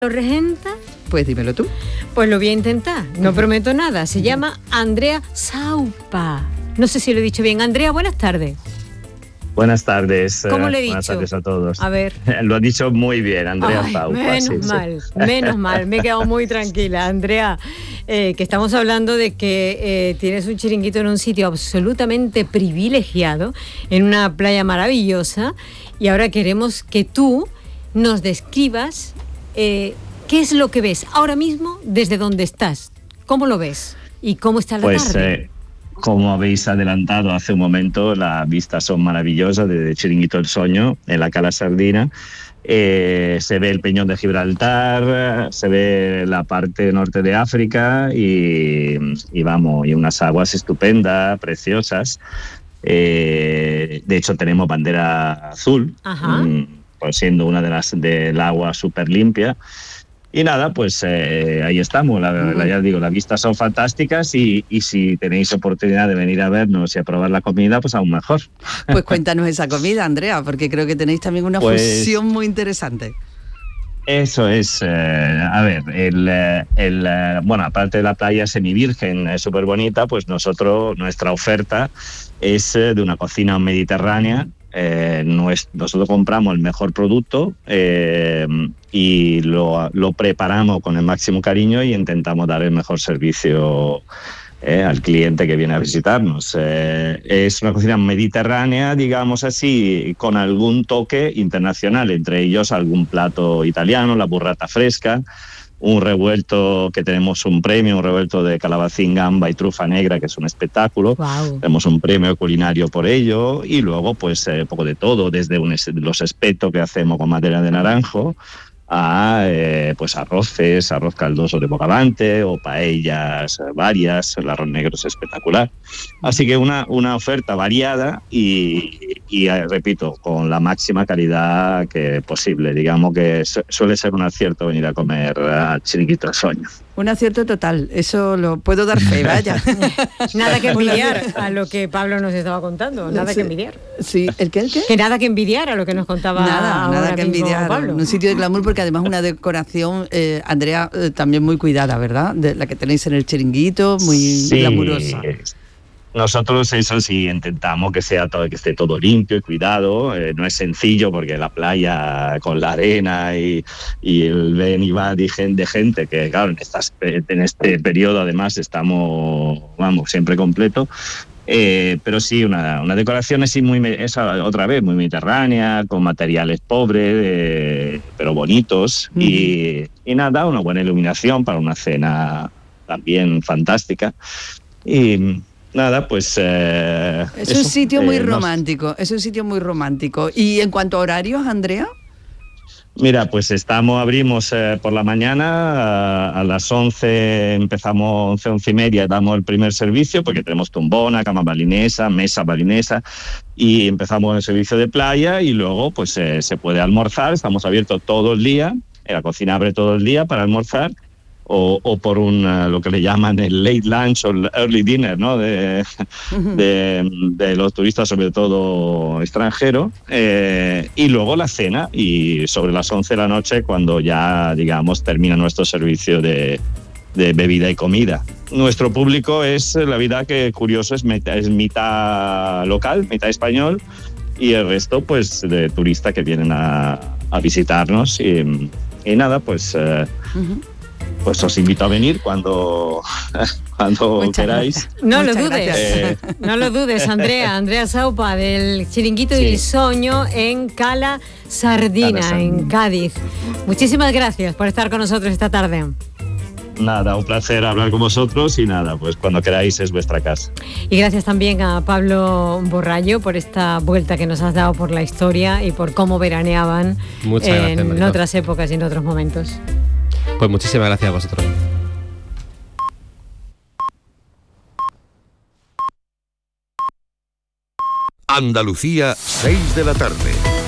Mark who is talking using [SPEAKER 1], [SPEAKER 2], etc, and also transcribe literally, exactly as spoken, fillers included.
[SPEAKER 1] ¿Lo regenta?
[SPEAKER 2] Pues dímelo tú.
[SPEAKER 1] Pues lo voy a intentar, no prometo nada. Se llama Andrea Saupa. No sé si lo he dicho bien. Andrea, buenas tardes.
[SPEAKER 3] Buenas tardes.
[SPEAKER 1] ¿Cómo le he
[SPEAKER 3] Buenas
[SPEAKER 1] dicho?
[SPEAKER 3] tardes a todos.
[SPEAKER 1] A ver.
[SPEAKER 3] Lo has dicho muy bien, Andrea
[SPEAKER 1] Ay,
[SPEAKER 3] Saupa.
[SPEAKER 1] menos
[SPEAKER 3] sí,
[SPEAKER 1] mal,
[SPEAKER 3] sí.
[SPEAKER 1] menos mal. Me he quedado muy tranquila. Andrea, eh, que estamos hablando de que eh, tienes un chiringuito en un sitio absolutamente privilegiado, en una playa maravillosa, y ahora queremos que tú nos describas eh, qué es lo que ves ahora mismo desde donde estás. ¿Cómo lo ves? ¿Y cómo está la
[SPEAKER 3] Pues,
[SPEAKER 1] tarde?
[SPEAKER 3] Eh... Como habéis adelantado hace un momento, las vistas son maravillosas desde Chiringuito El Soño, en la Cala Sardina. Eh, se ve el Peñón de Gibraltar, se ve la parte norte de África y, y vamos, y unas aguas estupendas, preciosas. Eh, de hecho, tenemos bandera azul, mmm, pues siendo una de las del agua súper limpia. Y nada, pues eh, ahí estamos. La, la, ya digo, las vistas son fantásticas y, y si tenéis oportunidad de venir a vernos y a probar la comida, pues aún mejor.
[SPEAKER 2] Pues cuéntanos esa comida, Andrea, porque creo que tenéis también una pues, fusión muy interesante.
[SPEAKER 3] Eso es, eh, a ver, el, el, bueno, aparte de la playa semivirgen, es súper bonita, pues nosotros, nuestra oferta es de una cocina mediterránea. Eh, no es, nosotros compramos el mejor producto eh, y lo, lo preparamos con el máximo cariño y intentamos dar el mejor servicio eh, al cliente que viene a visitarnos. Eh, es una cocina mediterránea, digamos así, con algún toque internacional, entre ellos algún plato italiano, la burrata fresca, un revuelto que tenemos un premio, un revuelto de calabacín, gamba y trufa negra, que es un espectáculo.
[SPEAKER 1] Wow.
[SPEAKER 3] Tenemos un premio culinario por ello y luego pues un eh, poco de todo, desde un, los espetos que hacemos con madera de naranjo a eh, pues arroces, arroz caldoso de bogavante o paellas varias, el arroz negro es espectacular. Así que una, una oferta variada y, y eh, repito, con la máxima calidad que posible. Digamos que suele ser un acierto venir a comer a Chiringuito El Soño.
[SPEAKER 2] Un acierto total, eso lo puedo dar fe, vaya.
[SPEAKER 1] Nada que envidiar a lo que Pablo nos estaba contando, nada
[SPEAKER 2] sí,
[SPEAKER 1] que envidiar.
[SPEAKER 2] Sí, ¿el qué, el qué?
[SPEAKER 1] Que nada que envidiar a lo que nos contaba
[SPEAKER 2] Nada,
[SPEAKER 1] ahora
[SPEAKER 2] nada que
[SPEAKER 1] mismo
[SPEAKER 2] envidiar.
[SPEAKER 1] Pablo.
[SPEAKER 2] Un sitio de glamour porque además una decoración, eh, Andrea, eh, también muy cuidada, ¿verdad? De la que tenéis en el chiringuito, muy
[SPEAKER 3] sí.
[SPEAKER 2] glamurosa.
[SPEAKER 3] Nosotros eso sí intentamos que sea todo, que esté todo limpio y cuidado. Eh, no es sencillo porque la playa con la arena y, y el ven y va de gente que claro en, estas, en este periodo además estamos vamos siempre completo. Eh, pero sí, una, una decoración así muy, esa, otra vez, muy mediterránea, con materiales pobres, eh, pero bonitos. Mm. Y, y nada, una buena iluminación para una cena también fantástica. Y nada, pues... Eh,
[SPEAKER 2] es
[SPEAKER 3] eso,
[SPEAKER 2] un sitio muy
[SPEAKER 3] eh,
[SPEAKER 2] romántico, nos... es un sitio muy romántico. ¿Y en cuanto a horarios, Andrea?
[SPEAKER 3] Mira, pues estamos, abrimos eh, por la mañana, a, a las once empezamos, once, once y media, damos el primer servicio, porque tenemos tumbona, cama balinesa, mesa balinesa, y empezamos el servicio de playa y luego pues eh, se puede almorzar, estamos abiertos todo el día, la cocina abre todo el día para almorzar, o, o por un, uh, lo que le llaman el late lunch o el early dinner, ¿no? De, uh-huh. de, de los turistas, sobre todo extranjeros, eh, y luego la cena, y sobre las once de la noche cuando ya, digamos, termina nuestro servicio de, de bebida y comida. Nuestro público es, la verdad que curioso, es, meta, es mitad local, mitad español, y el resto, pues, de turistas que vienen a, a visitarnos, y, y nada, pues... Eh, uh-huh. Pues os invito a venir cuando, cuando queráis.
[SPEAKER 1] No lo dudes, eh. no lo dudes, Andrea. Andrea Saupa, del Chiringuito sí. del Soño en Cala Sardina, Cala en Cádiz. Muchísimas gracias por estar con nosotros esta tarde.
[SPEAKER 3] Nada, un placer hablar con vosotros y nada, pues cuando queráis es vuestra casa.
[SPEAKER 1] Y gracias también a Pablo Borrallo por esta vuelta que nos has dado por la historia y por cómo veraneaban
[SPEAKER 4] Muchas
[SPEAKER 1] en
[SPEAKER 4] gracias, Marito.
[SPEAKER 1] otras épocas y en otros momentos.
[SPEAKER 4] Pues muchísimas gracias a vosotros.
[SPEAKER 5] Andalucía, seis de la tarde.